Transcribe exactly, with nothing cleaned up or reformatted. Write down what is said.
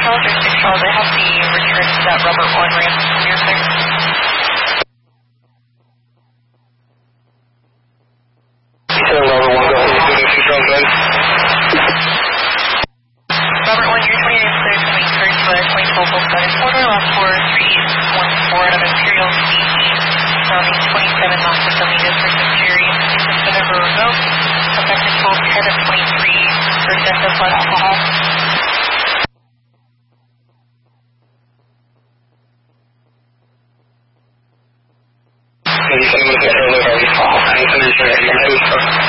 Charles or six Charles, I have the return to that Robert one ramp here, sir. So Robert one, go ahead and six Charles, then. Robert one, you're twenty-nine clear coming through to a twenty twelve Volkswagen quarter, last four three one four out of Imperial C T, sounding twenty-seven knots per millimeter for Century, system maneuver remote, effective full ten of twenty-three percent of blood alcohol. eighty-seven with zero, already call, and it's an insurance,